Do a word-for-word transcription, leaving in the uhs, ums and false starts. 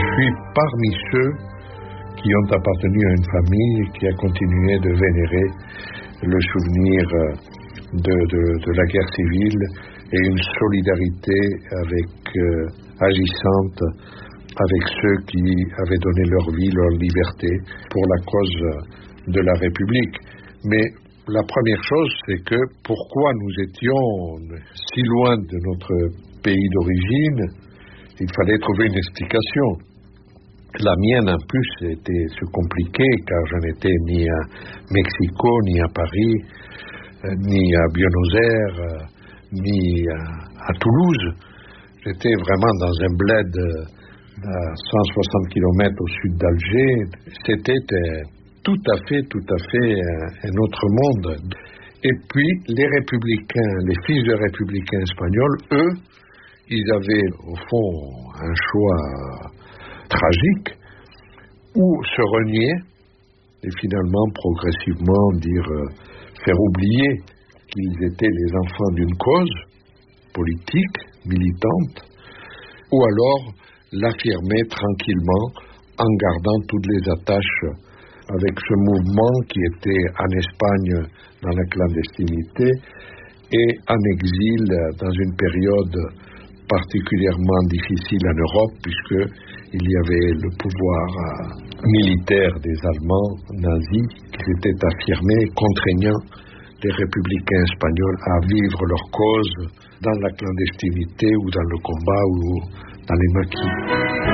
suis parmi ceux qui ont appartenu à une famille qui a continué de vénérer le souvenir de, de, de la guerre civile et une solidarité avec, euh, agissante avec ceux qui avaient donné leur vie, leur liberté pour la cause de la République. Mais la première chose, c'est que pourquoi nous étions si loin de notre pays d'origine, il fallait trouver une explication. La mienne, en plus, était se compliquée, car je n'étais ni à Mexico, ni à Paris, euh, ni à Buenos Aires, euh, ni à, à Toulouse. J'étais vraiment dans un bled à cent soixante kilomètres au sud d'Alger. C'était euh, tout à fait, tout à fait un, un autre monde. Et puis, les républicains, les fils de républicains espagnols, eux, ils avaient, au fond, un choix tragique, ou se renier et finalement progressivement dire euh, faire oublier qu'ils étaient les enfants d'une cause politique, militante, ou alors l'affirmer tranquillement en gardant toutes les attaches avec ce mouvement qui était en Espagne dans la clandestinité et en exil dans une période particulièrement difficile en Europe, puisque il y avait le pouvoir euh, militaire des Allemands nazis qui s'était affirmé, contraignant les républicains espagnols à vivre leur cause dans la clandestinité ou dans le combat ou dans les maquis.